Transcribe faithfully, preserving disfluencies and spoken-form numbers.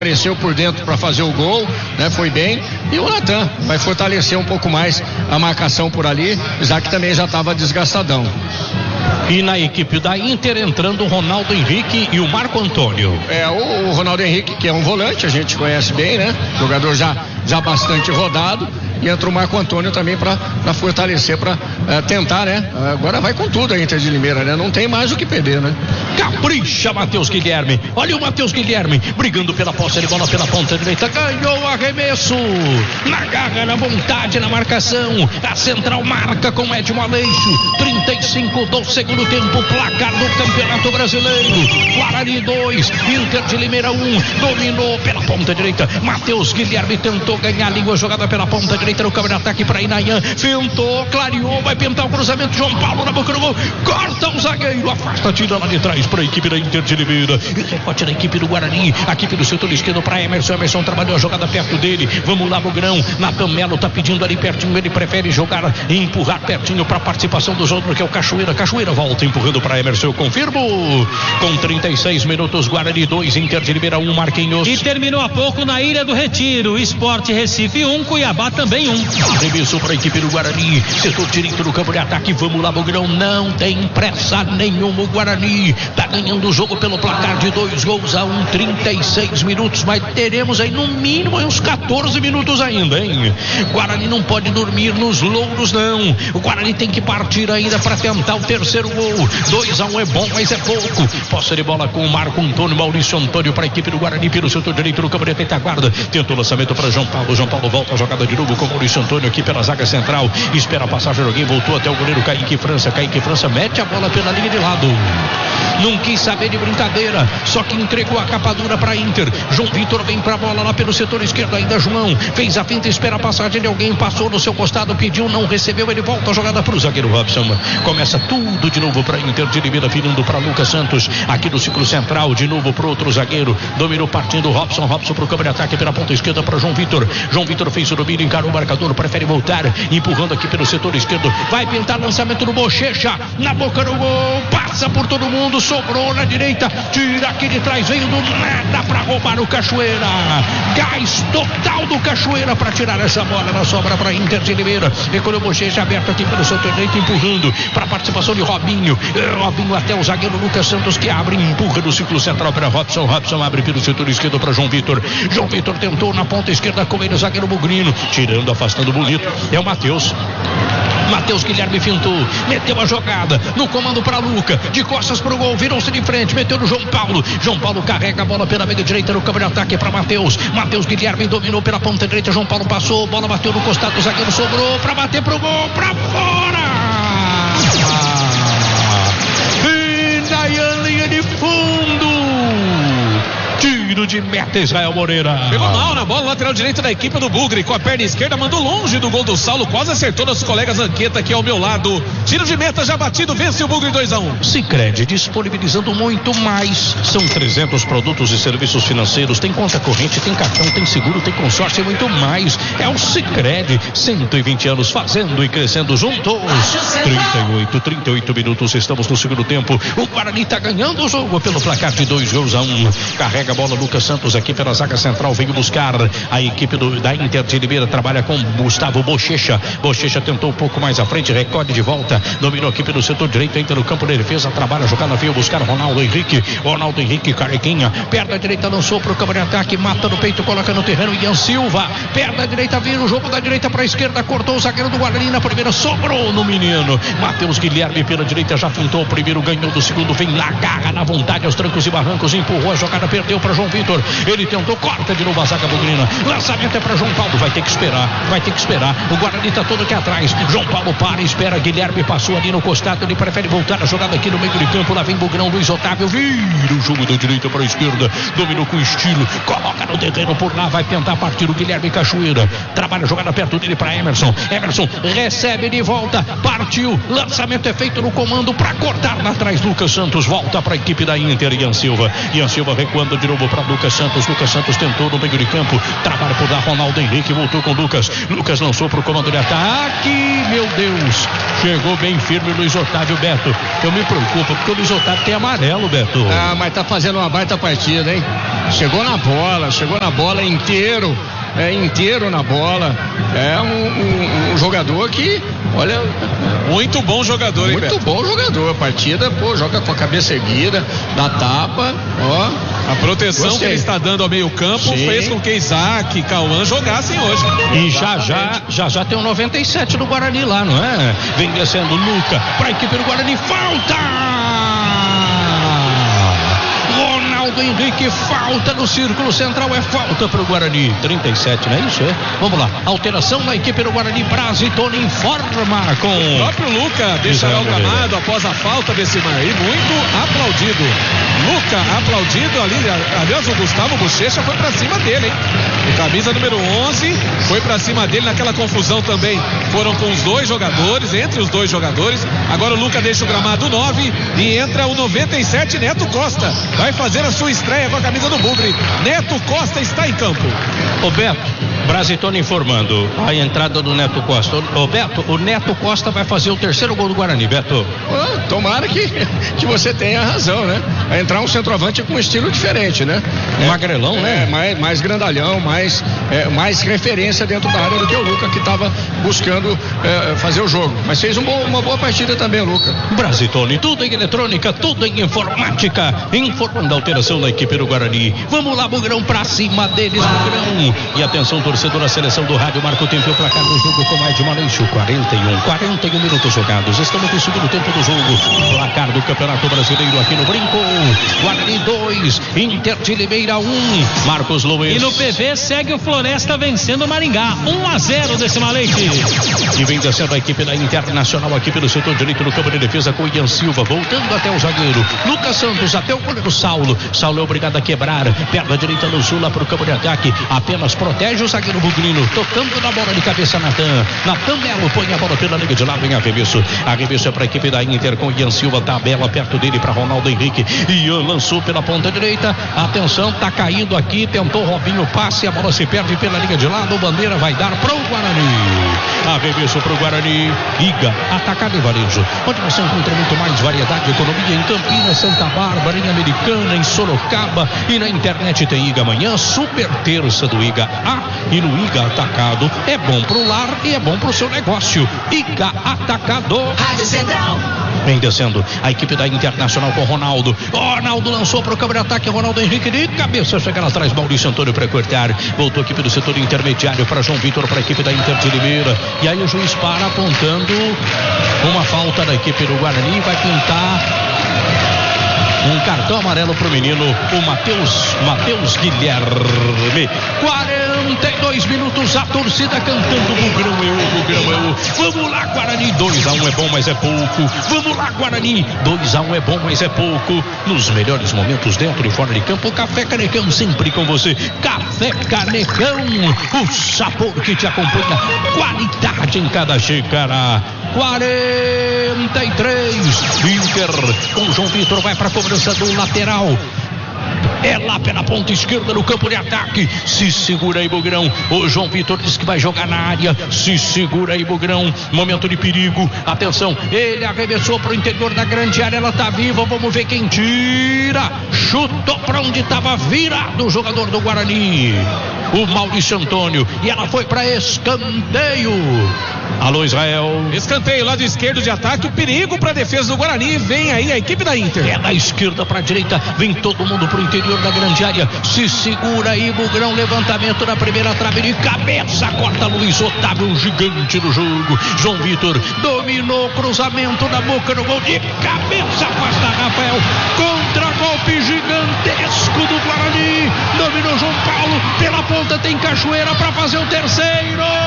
Apareceu por dentro para fazer o gol, né? Foi bem. E o Natan vai fortalecer um pouco mais a marcação por ali, já que também já estava desgastadão. E na equipe da Inter entrando o Ronaldo Henrique e o Marco Antônio. É, o, o Ronaldo Henrique, que é um volante, a gente conhece bem, né? Jogador já, já bastante rodado. E entra o Marco Antônio também para fortalecer, para uh, tentar, né? Agora vai com tudo a Inter de Limeira, né? Não tem mais o que perder, né? Capricha, Matheus Guilherme. Olha o Matheus Guilherme brigando pela posse de bola pela ponta direita. Ganhou o arremesso. Na garra, na vontade, na marcação. A central marca com Edmo Aleixo. trinta e cinco do segundo tempo. Placar do Campeonato Brasileiro. Guarani dois, Inter de Limeira um. Dominou pela ponta direita. Matheus Guilherme tentou ganhar a língua jogada pela ponta direita. No câmera de ataque para Inayan, fintou, clareou, vai pintar o cruzamento. João Paulo na boca do gol, corta o zagueiro, afasta, tira lá de trás para a equipe da Inter de Limeira. E recorte da equipe do Guarani, a equipe do setor esquerdo para Emerson. Emerson trabalhou a jogada perto dele. Vamos lá, Bugrão. Natan Melo tá pedindo ali pertinho, ele prefere jogar e empurrar pertinho para a participação dos outros, que é o Cachoeira. Cachoeira volta empurrando para Emerson, eu confirmo. Com trinta e seis minutos, Guarani dois, Inter de Limeira um, Marquinhos. E terminou há pouco na Ilha do Retiro, Sport Recife um, Cuiabá também um. Arremesso para a equipe do Guarani, setor direito do campo de ataque. Vamos lá, Bugrão, não tem pressa nenhuma. O Guarani tá ganhando o jogo pelo placar de dois gols a um, trinta e seis minutos, mas teremos aí no mínimo uns catorze minutos ainda, hein? Guarani não pode dormir nos louros, não. O Guarani tem que partir ainda para tentar o terceiro gol. dois a um é bom, mas é pouco. Posse de bola com o Marco Antônio, Maurício Antônio para a equipe do Guarani pelo setor direito do campo de retaguarda. Tentou o lançamento para João Paulo. João Paulo volta a jogada de novo com o Maurício Antônio aqui pela zaga central, espera a passagem, alguém voltou até o goleiro Kaique França. Kaique França mete a bola pela linha de lado, não quis saber de brincadeira, só que entregou a capa dura para Inter. João Vitor vem pra bola lá pelo setor esquerdo, ainda João fez a finta, espera a passagem de alguém, passou no seu costado, pediu, não recebeu, ele volta a jogada pro zagueiro Robson. Começa tudo de novo para Inter de Limeira, virando para Lucas Santos aqui no ciclo central, de novo pro outro zagueiro, dominou partindo Robson, Robson pro câmera de ataque pela ponta esquerda para João Vitor. João Vitor fez o domínio, encarou o marcador, prefere voltar, empurrando aqui pelo setor esquerdo, vai pintar lançamento do Bochecha, na boca do gol, passa por todo mundo, sobrou na direita, tira aqui de trás, veio do nada para roubar o Cachoeira. Gás total do Cachoeira para tirar essa bola, na sobra para Inter de Limeira. Recolheu o Bochecha aberto aqui pelo setor direito, empurrando para a participação de Robinho. Robinho até o zagueiro Lucas Santos, que abre, empurra no ciclo central para Robson. Robson abre pelo setor esquerdo para João Vitor. João Vitor tentou na ponta esquerda com ele o zagueiro Bugrino, tirando, afastando bonito. É o Matheus. Matheus Guilherme fintou, meteu a jogada no comando para Luca, de costas para o gol, virou-se de frente, meteu no João Paulo. João Paulo carrega a bola pela meia direita no campo de ataque para Matheus. Matheus Guilherme dominou pela ponta direita, João Paulo passou, bola bateu no costado do zagueiro, sobrou para bater pro gol, para fora. E na linha de fundo, tiro de meta, Israel Moreira. Pegou mal na bola, lateral direito da equipe do Bugre, com a perna esquerda, mandou longe do gol do Saulo, quase acertou nosso colega Zanqueta aqui ao meu lado. Tiro de meta já batido, vence o Bugre dois a um. Sicredi, disponibilizando muito mais. São trezentos produtos e serviços financeiros, tem conta corrente, tem cartão, tem seguro, tem consórcio e muito mais. É o Sicredi, cento e vinte anos fazendo e crescendo juntos. trinta e oito, trinta e oito minutos, estamos no segundo tempo. O Guarani tá ganhando o jogo pelo placar de dois gols a um. Carrega a bola Lucas Santos aqui pela zaga central, veio buscar a equipe do, da Inter de Limeira, trabalha com Gustavo Bochecha. Bochecha tentou um pouco mais à frente, recorde de volta, dominou a equipe do setor direito, entra no campo de defesa, trabalha, jogada, veio buscar Ronaldo Henrique. Ronaldo Henrique, carequinha, perna direita, lançou pro campo de ataque, mata no peito, coloca no terreno, Ian Silva, perna direita, vira o jogo da direita para a esquerda, cortou o zagueiro do Guarani na primeira, sobrou no menino. Matheus Guilherme pela direita, já fintou o primeiro, ganhou do segundo, vem lá, garra na vontade, aos trancos e barrancos, empurrou a jogada, perdeu para João Vitor, ele tentou, corta de novo a zaga bugrina, lançamento é para João Paulo, vai ter que esperar, vai ter que esperar, o Guarani tá todo aqui atrás, João Paulo para, espera, Guilherme passou ali no costado, ele prefere voltar a jogada aqui no meio de campo, lá vem Bugrão, Luiz Otávio, vira o jogo da direita para a esquerda, dominou com estilo, coloca no terreno por lá, vai tentar partir o Guilherme Cachoeira, trabalha a jogada perto dele para Emerson, Emerson recebe de volta, partiu, lançamento é feito no comando para cortar lá atrás, Lucas Santos volta para a equipe da Inter, Ian Silva, Ian Silva recuando de novo para Lucas Santos. Lucas Santos tentou no meio de campo. Trabalho por dar Ronaldo Henrique. Voltou com Lucas. Lucas lançou para o comando de ataque. Meu Deus. Chegou bem firme o Luiz Otávio, Beto. Eu me preocupo porque o Luiz Otávio tem amarelo, Beto. Ah, mas tá fazendo uma baita partida, hein? Chegou na bola, chegou na bola inteiro. É, inteiro na bola. É um, um, um jogador que, olha, muito bom jogador, hein, muito Beto? bom jogador. A partida, pô, joga com a cabeça erguida, dá tapa, ó. A proteção Gostei. que ele está dando ao meio campo Sim. fez com que Isaac e Cauã jogassem hoje. E já já, já já tem o noventa e sete do Guarani lá, não é? Vem descendo Luca para a equipe do Guarani. Falta! Ronaldo Henrique, falta no círculo central, é falta para o Guarani. trinta e sete, não é isso? É? Vamos lá, alteração na equipe do Guarani. Brasitone informa com O próprio Luca deixará o gramado após a falta desse Maí, muito aplaudido. Luca aplaudido ali, aliás o Gustavo Bochecha foi pra cima dele, hein? O camisa número onze foi pra cima dele naquela confusão também. Foram com os dois jogadores, entre os dois jogadores. Agora o Luca deixa o gramado nove e entra o noventa e sete, Neto Costa. Vai fazer a sua estreia com a camisa do Bugre. Neto Costa está em campo. Ô Beto, Brasitone informando a entrada do Neto Costa. Ô Beto, o Neto Costa vai fazer o terceiro gol do Guarani, Beto. Oh, tomara que, que você tenha razão, né? Vai entrar um centroavante com um estilo diferente, né? Um magrelão, né? É, mais, mais grandalhão, mais, é, mais referência dentro da área do que o Luca, que estava buscando é, fazer o jogo. Mas fez um bom, uma boa partida também, o Luca. Brasitone, tudo em eletrônica, tudo em informática. Informando a alteração da equipe do Guarani. Vamos lá, Bugrão, pra cima deles, Bugrão. E atenção, torcedor, a seleção do rádio marca o tempo e o placar do jogo com mais de uma noite. quarenta e um, quarenta e um minutos jogados. Estamos no segundo tempo do jogo. Placar do Campeonato Brasileiro aqui no Brinco. Guarani dois, Inter de Limeira um. Marcos Luiz. E no P V segue o Floresta vencendo o Maringá. um a zero desse Malete. E vem descendo a equipe da Internacional aqui pelo setor direito no campo de defesa com o Ian Silva, voltando até o zagueiro Lucas Santos, até o goleiro Saulo. Saulo é obrigado a quebrar, perna direita no sul lá para o campo de ataque, apenas protege o zagueiro Bugrino, tocando na bola de cabeça Natan. Natan Melo põe a bola pela linha de lado em arremesso. Arremesso é para a equipe da Inter com o Ian Silva, tabela perto dele para Ronaldo Henrique. Ian lançou pela ponta direita, atenção, tá caindo aqui, tentou Robinho, passe, a bola se perde pela linha de lado, Bandeira vai dar para o Guarani. Arremesso para o Guarani. Iga, atacado e varejo, onde você encontra muito mais variedade de economia em Campinas, Santa Bárbara, em Americana, em Sorocaba e na internet tem Iga Amanhã, super terça do Iga A. E no Iga Atacado é bom pro lar e é bom pro seu negócio. Iga Atacado. Rádio Central. Vem descendo a equipe da Internacional com Ronaldo. Ronaldo lançou para o câmera de ataque. Ronaldo Henrique de cabeça. Chega lá atrás. Maurício Antônio para cortar. Voltou a equipe do setor intermediário para João Vitor, para a equipe da Inter de Limeira. E aí o juiz para apontando uma falta da equipe do Guarani. Vai pintar um cartão amarelo pro menino, o Matheus, Matheus Guilherme. quarenta e dois minutos, a torcida cantando Bugrão eu, Bugrão eu. Vamos lá, Guarani, dois a um é bom, mas é pouco. Vamos lá, Guarani, dois a um é bom, mas é pouco. Nos melhores momentos dentro e fora de campo, Café Canecão sempre com você. Café Canecão, o sabor que te acompanha, qualidade em cada xícara. quarenta e três, Inter com João Vitor vai para a cobrança do lateral. É lá pela ponta esquerda no campo de ataque. Se segura aí, Bugrão. O João Vitor diz que vai jogar na área. Se segura aí, Bugrão. Momento de perigo. Atenção. Ele arremessou para o interior da grande área. Ela tá viva. Vamos ver quem tira. Chutou para onde estava virado o jogador do Guarani, o Maurício Antônio. E ela foi para escanteio. Alô, Israel. Escanteio, lado esquerdo de ataque. Perigo para a defesa do Guarani. Vem aí a equipe da Inter. É da esquerda para a direita. Vem todo mundo pro interior da grande área. Se segura aí, Bugrão. Levantamento na primeira trave de cabeça. Corta Luiz Otávio, um gigante do jogo. João Vitor dominou, cruzamento na boca do gol de cabeça. Afasta Rafael. Contra-golpe gigantesco do Guarani. Dominou João Paulo. Pela ponta tem Cachoeira para fazer o terceiro.